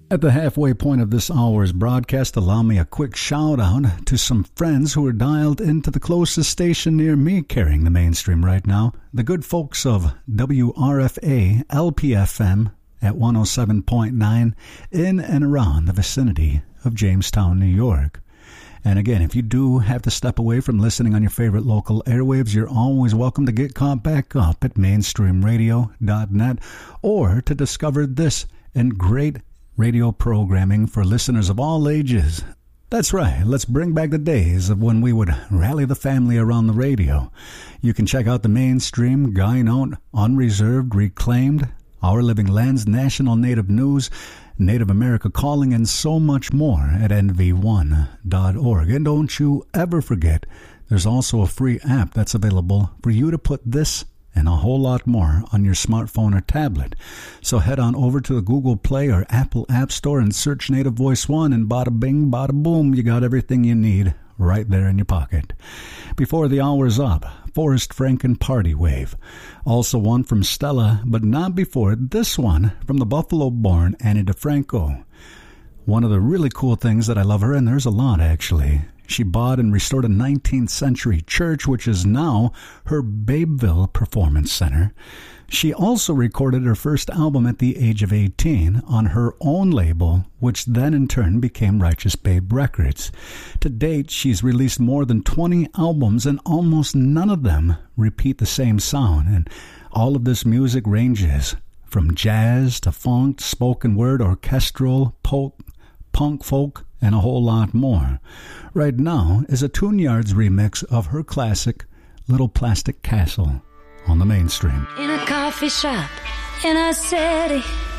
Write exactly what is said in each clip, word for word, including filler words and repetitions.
At the halfway point of this hour's broadcast, allow me a quick shout out to some friends who are dialed into the closest station near me carrying the mainstream right now. The good folks of W R F A L P F M at one oh seven point nine in and around the vicinity of Jamestown, New York. And again, if you do have to step away from listening on your favorite local airwaves, you're always welcome to get caught back up at mainstream radio dot net or to discover this and great radio programming for listeners of all ages. That's right, let's bring back the days of when we would rally the family around the radio. You can check out the mainstream, Guy Note, Unreserved, Reclaimed, Our Living Lands, National Native News, Native America Calling, and so much more at N V one dot org. And don't you ever forget, there's also a free app that's available for you to put this and a whole lot more on your smartphone or tablet. So head on over to the Google Play or Apple App Store and search Native Voice One, and bada bing, bada boom, you got everything you need right there in your pocket. Before the hour's up, Forrest Franken Party Wave. Also one from Stella, but not before this one from the Buffalo-born Annie DeFranco. One of the really cool things that I love her, and there's a lot actually, she bought and restored a nineteenth century church, which is now her Babeville Performance Center. She also recorded her first album at the age of eighteen on her own label, which then in turn became Righteous Babe Records. To date, she's released more than twenty albums, and almost none of them repeat the same sound. And all of this music ranges from jazz to funk, spoken word, orchestral, folk, punk folk, and a whole lot more. Right now is a Tune Yards remix of her classic Little Plastic Castle on the mainstream. In a coffee shop in a city,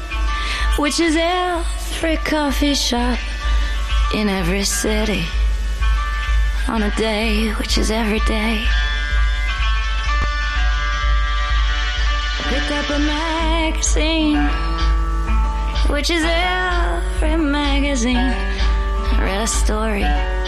which is every coffee shop in every city, on a day which is every day. I picked up a magazine, which is every magazine. I read a story